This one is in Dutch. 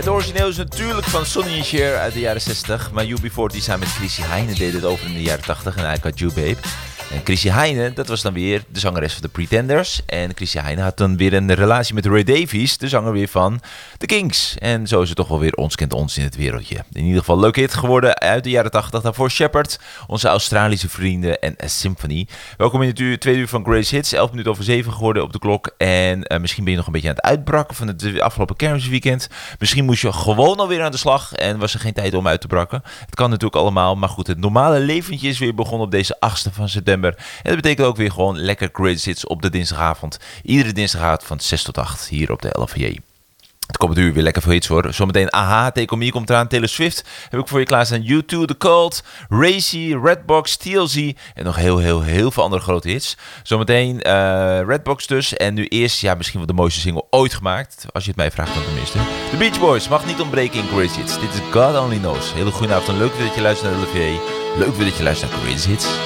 Het origineel is natuurlijk van Sonny & Cher uit de jaren 60. Maar UB40 samen met Chrissy Hynde deed het over in de jaren 80 en I Got You Babe. En Chrissy Hynde, dat was dan weer de zangeres van de Pretenders. En Chrissy Hynde had dan weer een relatie met Ray Davies, de zanger weer van The Kings. En zo is het toch wel weer ons kent ons in het wereldje. In ieder geval leuk hit geworden uit de jaren 80. Daarvoor Shepherd, onze Australische vrienden en A Symphony. Welkom in het tweede uur van Greatest Hits. 11 minuten over 7 geworden op de klok. En misschien ben je nog een beetje aan het uitbrakken van het afgelopen kerstweekend. Misschien moest je gewoon alweer aan de slag en was er geen tijd om uit te brakken. Het kan natuurlijk allemaal, maar goed, het normale leventje is weer begonnen op deze 8e van september. En dat betekent ook weer gewoon lekker Greatest Hits op de dinsdagavond. Iedere dinsdagavond van 6 tot 8 hier op de LVJ. Het komt natuurlijk weer lekker veel hits hoor. Zometeen AHA, Take On Me komt eraan. Taylor Swift heb ik voor je klaarstaan. U2, The Cult, Racy, Redbox, TLC en nog heel veel andere grote hits. Zometeen Redbox dus. En nu eerst, misschien wel de mooiste single ooit gemaakt. Als je het mij vraagt dan tenminste. The Beach Boys mag niet ontbreken in Greatest Hits. Dit is God Only Knows. Hele goede avond en leuk dat je luistert naar de LVJ. Leuk dat je luistert naar Greatest Hits.